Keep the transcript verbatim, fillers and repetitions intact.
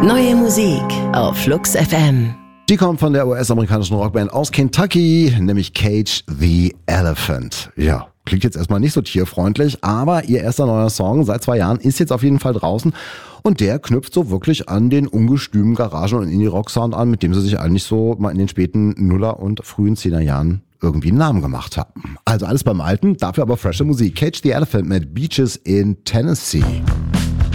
Neue Musik auf Flux F M. Die kommt von der U S-amerikanischen Rockband aus Kentucky, nämlich Cage the Elephant. Ja, klingt jetzt erstmal nicht so tierfreundlich, aber ihr erster neuer Song seit zwei Jahren ist jetzt auf jeden Fall draußen und der knüpft so wirklich an den ungestümen Garagen- und Indie-Rock-Sound an, mit dem sie sich eigentlich so mal in den späten Nuller- und frühen Zehner-Jahren irgendwie einen Namen gemacht haben. Also alles beim Alten, dafür aber frische Musik. Cage the Elephant mit Beaches in Tennessee.